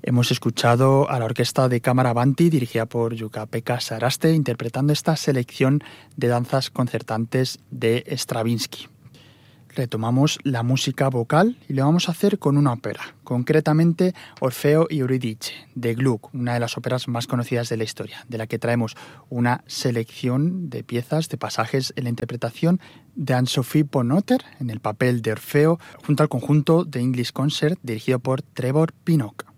Hemos escuchado a la Orquesta de Cámara Avanti, dirigida por Jukka-Pekka Saraste, interpretando esta selección de danzas concertantes de Stravinsky. Retomamos la música vocal y lo vamos a hacer con una ópera, concretamente Orfeo y Eurídice, de Gluck, una de las óperas más conocidas de la historia, de la que traemos una selección de piezas, de pasajes en la interpretación de Anne-Sophie Bonhoeffer en el papel de Orfeo, junto al conjunto de English Concert dirigido por Trevor Pinnock.